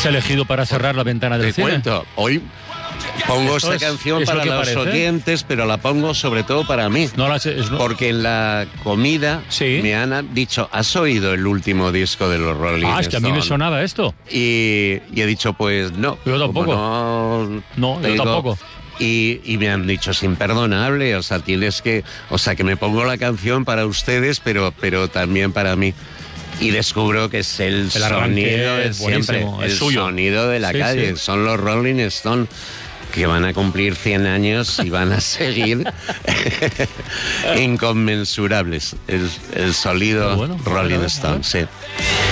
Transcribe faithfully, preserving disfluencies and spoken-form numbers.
has elegido para cerrar la ventana del Te cine? cuento, hoy pongo Esto esta es- canción es lo para que los parece. oyentes, pero la pongo sobre todo para mí. No la sé, es- no- Porque en la comida Sí. me han dicho, ¿has oído el último disco de los Rolling Ah, es que a mí me Stones? sonaba esto. Y, y he dicho, pues no. Yo tampoco. Como no, No, yo tengo- tampoco. Y, y me han dicho, es imperdonable, o sea, tienes que... O sea, que me pongo la canción para ustedes, pero, pero también para mí. Y descubro que es el, El arranque sonido de es siempre, buenísimo, el es suyo. sonido de la Sí, calle. sí. Son los Rolling Stones, que van a cumplir cien años y van a seguir inconmensurables. El, el sonido Bueno, Rolling bueno, Stone, sí.